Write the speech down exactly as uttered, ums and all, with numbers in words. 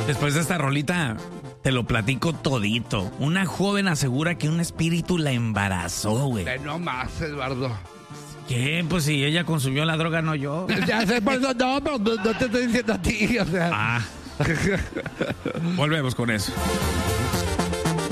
Después de esta rolita, te lo platico todito. Una joven asegura que un espíritu la embarazó, güey. No más, Eduardo. ¿Qué? Pues si ella consumió la droga, no yo. Ya sé, por eso no, pero no, no te estoy diciendo a ti, o sea. Ah. Volvemos con eso.